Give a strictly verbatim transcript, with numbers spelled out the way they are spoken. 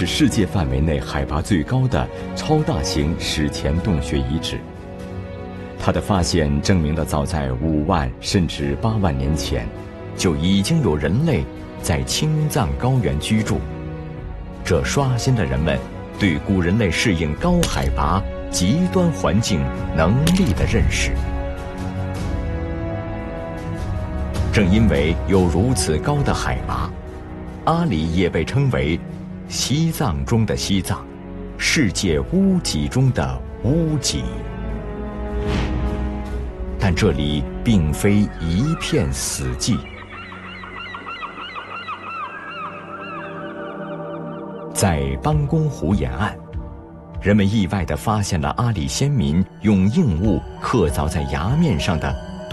是世界范围内海拔最高的超大型史前洞穴遗址。它的发现证明了早在五万甚至八万年前，就已经有人类在青藏高原居住，这刷新了人们对古人类适应高海拔极端环境能力的认识。正因为有如此高的海拔，阿里也被称为西藏中的西藏，世界屋脊中的屋脊。但这里并非一片死寂。在班公湖沿岸，人们意外地发现了阿里先民用硬物刻凿在崖面上的